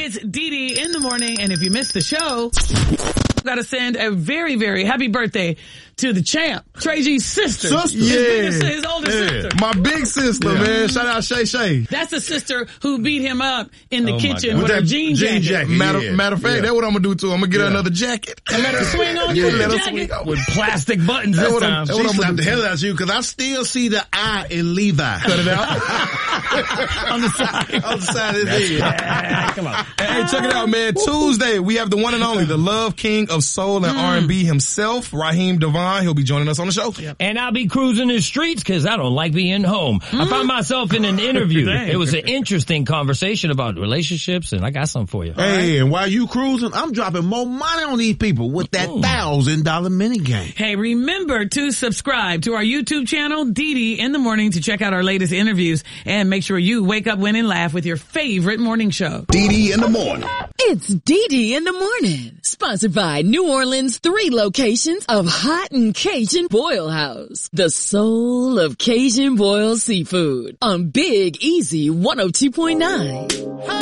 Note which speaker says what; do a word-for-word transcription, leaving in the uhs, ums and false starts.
Speaker 1: It's Dee Dee in the morning, and if you missed the show, got to send a very, very happy birthday to the champ, Trey G's sister.
Speaker 2: Sister.
Speaker 1: His,
Speaker 2: Yeah.
Speaker 1: biggest, his older
Speaker 2: Yeah.
Speaker 1: sister.
Speaker 2: My big sister,
Speaker 3: Yeah.
Speaker 2: man. Shout out Shay Shay.
Speaker 1: That's the sister who beat him up in the
Speaker 3: Oh, my
Speaker 1: kitchen
Speaker 3: God.
Speaker 1: with,
Speaker 2: With
Speaker 1: her
Speaker 2: that
Speaker 1: jean
Speaker 3: jean
Speaker 1: jacket.
Speaker 3: jacket.
Speaker 2: Matter,
Speaker 3: Yeah.
Speaker 2: matter of fact,
Speaker 3: Yeah.
Speaker 2: that's what I'm gonna do to her. I'm gonna get her
Speaker 3: Yeah.
Speaker 2: another jacket.
Speaker 1: And let her swing on
Speaker 2: Yeah,
Speaker 1: you with
Speaker 2: let
Speaker 1: the
Speaker 2: her swing
Speaker 1: jacket.
Speaker 2: on.
Speaker 4: With plastic buttons
Speaker 2: That's
Speaker 4: this
Speaker 2: what I'm-
Speaker 4: time.
Speaker 2: that's
Speaker 3: She
Speaker 2: what I'm
Speaker 3: slapped
Speaker 2: gonna
Speaker 3: the
Speaker 2: do.
Speaker 3: hell out of you because I still see the I in Levi.
Speaker 2: Cut it out.
Speaker 1: on the side.
Speaker 3: On the side of his head.
Speaker 4: Yeah, come on.
Speaker 2: Hey, check it out, man. Tuesday, we have the one and only, the Love King of Soul and R and B himself, Raheem Devon. He'll be joining us on the show.
Speaker 4: And I'll be cruising the streets because I don't like being home. I found myself in an interview.
Speaker 1: Dang.
Speaker 4: It was an interesting conversation about relationships, and I got something for you.
Speaker 3: Hey, and while you cruising, I'm dropping more money on these people with that thousand dollar mini game.
Speaker 1: Hey, remember to subscribe to our YouTube channel, Dee Dee in the morning, to check out our latest interviews, and make sure you wake up, win, and laugh with your favorite morning show.
Speaker 5: Dee Dee in the morning.
Speaker 6: It's Dee Dee in the morning. Sponsored by New Orleans' three locations of Hot and Cajun Boil House. The soul of Cajun boiled seafood on Big Easy one oh two point nine.